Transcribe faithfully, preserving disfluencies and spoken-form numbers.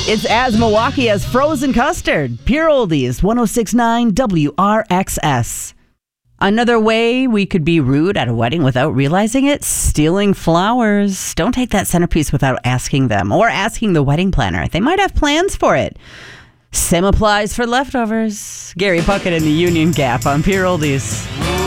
It's as Milwaukee as frozen custard. Pure Oldies, one oh six point nine W R X S. Another way we could be rude at a wedding without realizing it, stealing flowers. Don't take that centerpiece without asking them or asking the wedding planner. They might have plans for it. Same applies for leftovers. Gary Puckett in the Union Gap on Pure Oldies.